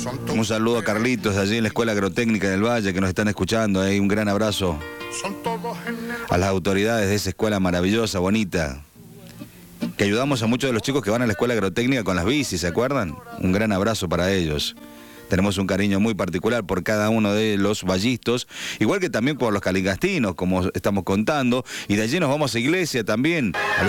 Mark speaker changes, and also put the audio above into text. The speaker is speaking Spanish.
Speaker 1: Un saludo a Carlitos, allí en la Escuela Agrotécnica del Valle, que nos están escuchando. Un gran abrazo a las autoridades de esa escuela maravillosa, bonita. Que ayudamos a muchos de los chicos que van a la Escuela Agrotécnica con las bicis, ¿se acuerdan? Un gran abrazo para ellos. Tenemos un cariño muy particular por cada uno de los vallistos, igual que también por los calingastinos, como estamos contando. Y de allí nos vamos a Iglesia también.